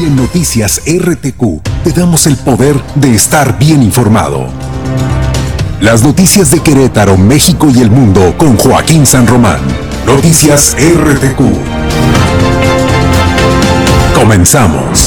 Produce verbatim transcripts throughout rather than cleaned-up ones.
Y en Noticias R T Q te damos el poder de estar bien informado. Las noticias de Querétaro, México y el mundo con Joaquín San Román. Noticias R T Q. Comenzamos.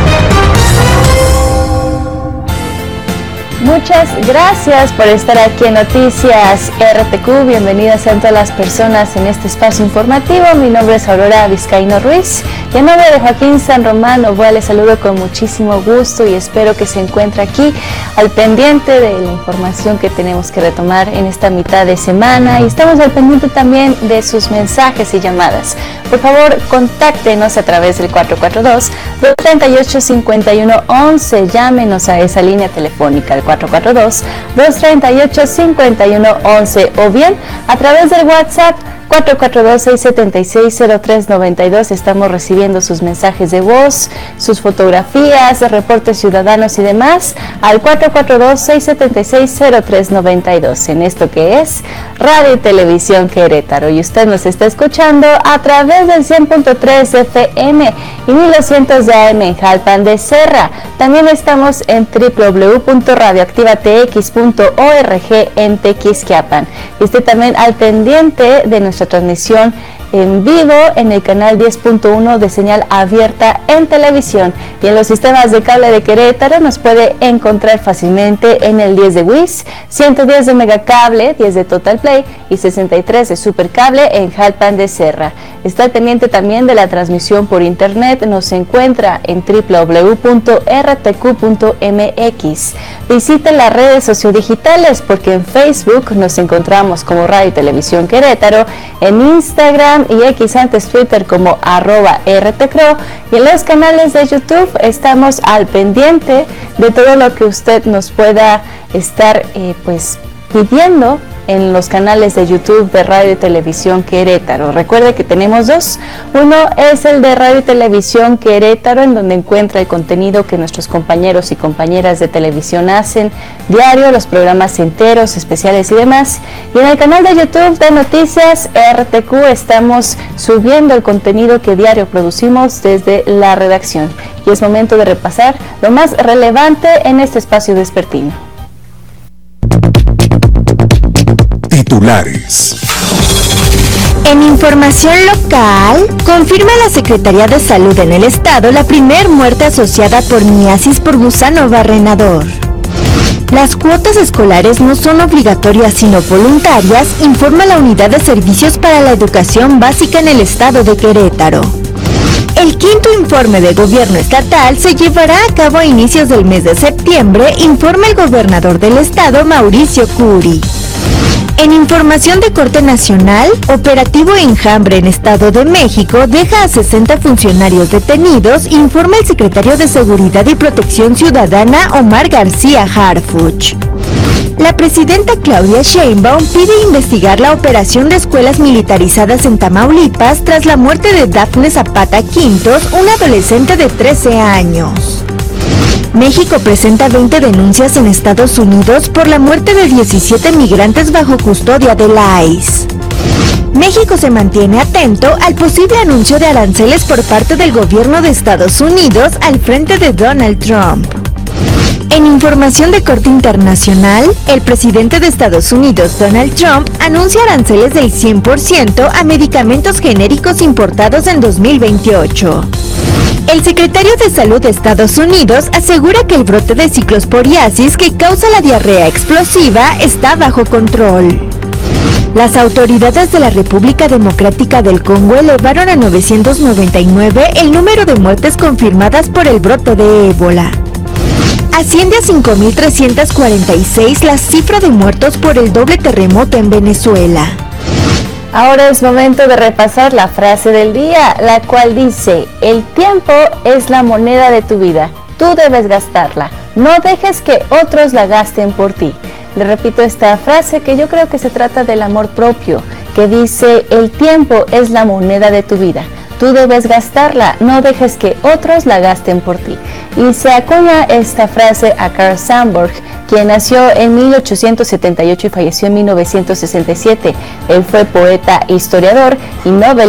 Muchas gracias por estar aquí en Noticias R T Q. Bienvenidas a todas las personas en este espacio informativo. Mi nombre es Aurora Vizcaíno Ruiz y en nombre de Joaquín San Román Ovoa les saludo con muchísimo gusto y espero que se encuentre aquí al pendiente de la información que tenemos que retomar en esta mitad de semana, y estamos al pendiente también de sus mensajes y llamadas. Por favor, contáctenos a través del cuatro cuatro dos, dos tres ocho, cinco uno uno. Llámenos a esa línea telefónica al cuatro cuatro dos, dos tres ocho, cinco uno uno o bien a través del WhatsApp cuatro cuatro dos, seis siete seis, cero tres nueve dos. Estamos recibiendo sus mensajes de voz, sus fotografías, reportes ciudadanos y demás al cuatro cuatro dos, seis siete seis, cero tres nueve dos en esto que es Radio y Televisión Querétaro, y usted nos está escuchando a través del cien punto tres F M y mil doscientos de A M en Jalpan de Serra. También estamos en doble u doble u doble u punto radio activa t x punto org en Tequisquiapan, y esté también al pendiente de nuestra transmisión en vivo en el canal diez punto uno de señal abierta en televisión, y en los sistemas de cable de Querétaro nos puede encontrar fácilmente en el diez de Wiz, ciento diez de Megacable, diez de Total Play y sesenta y tres de Supercable en Jalpan de Serra. Está pendiente también de la transmisión por internet, nos encuentra en doble u doble u doble u punto r t q punto m x. Visite las redes sociodigitales porque en Facebook nos encontramos como Radio y Televisión Querétaro, en Instagram y X antes Twitter como arroba rtcro, y en los canales de YouTube estamos al pendiente de todo lo que usted nos pueda estar eh, pues pidiendo en los canales de YouTube de Radio y Televisión Querétaro. Recuerde que tenemos dos. Uno es el de Radio y Televisión Querétaro, en donde encuentra el contenido que nuestros compañeros y compañeras de televisión hacen diario, los programas enteros, especiales y demás. Y en el canal de YouTube de Noticias R T Q estamos subiendo el contenido que diario producimos desde la redacción. Y es momento de repasar lo más relevante en este espacio vespertino. Titulares. En información local, confirma la Secretaría de Salud en el estado la primer muerte asociada por miasis por gusano barrenador. Las cuotas escolares no son obligatorias sino voluntarias, informa la Unidad de Servicios para la Educación Básica en el estado de Querétaro. El quinto informe de gobierno estatal se llevará a cabo a inicios del mes de septiembre, informa el gobernador del estado, Mauricio Curi. En información de corte nacional, operativo Enjambre en Estado de México deja a sesenta funcionarios detenidos, informa el secretario de Seguridad y Protección Ciudadana, Omar García Harfuch. La presidenta Claudia Sheinbaum pide investigar la operación de escuelas militarizadas en Tamaulipas tras la muerte de Dafne Zapata Quintos, una adolescente de trece años. México presenta veinte denuncias en Estados Unidos por la muerte de diecisiete migrantes bajo custodia de la I C E. México se mantiene atento al posible anuncio de aranceles por parte del gobierno de Estados Unidos al frente de Donald Trump. En información de corte internacional, el presidente de Estados Unidos, Donald Trump, anuncia aranceles del cien por ciento a medicamentos genéricos importados en dos mil veintiocho. El secretario de Salud de Estados Unidos asegura que el brote de ciclosporiasis que causa la diarrea explosiva está bajo control. Las autoridades de la República Democrática del Congo elevaron a novecientos noventa y nueve el número de muertes confirmadas por el brote de ébola. Asciende a cinco mil trescientos cuarenta y seis la cifra de muertos por el doble terremoto en Venezuela. Ahora es momento de repasar la frase del día, la cual dice: el tiempo es la moneda de tu vida, tú debes gastarla, no dejes que otros la gasten por ti. Le repito esta frase que yo creo que se trata del amor propio, que dice: el tiempo es la moneda de tu vida, tú debes gastarla, no dejes que otros la gasten por ti. Y se acuña esta frase a Carl Sandburg, quien nació en mil ochocientos setenta y ocho y falleció en mil novecientos sesenta y siete. Él fue poeta, historiador y novelista.